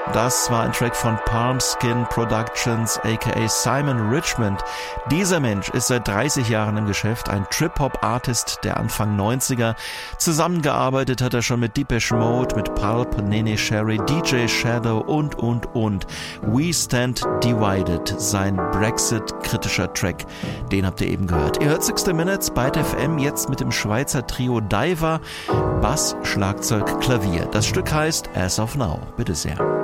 Das war ein Track von Palmskin Productions, aka Simon Richmond. Dieser Mensch ist seit 30 Jahren im Geschäft, ein Trip-Hop-Artist der Anfang 90er. Zusammengearbeitet hat er schon mit Depeche Mode, mit Pulp, Nene Cherry, DJ Shadow und. We Stand Divided, sein Brexit-kritischer Track, den habt ihr eben gehört. Ihr hört 60 Minutes bei FM, jetzt mit dem Schweizer Trio Diver, Bass, Schlagzeug, Klavier. Das Stück heißt As of Now. Bitte sehr.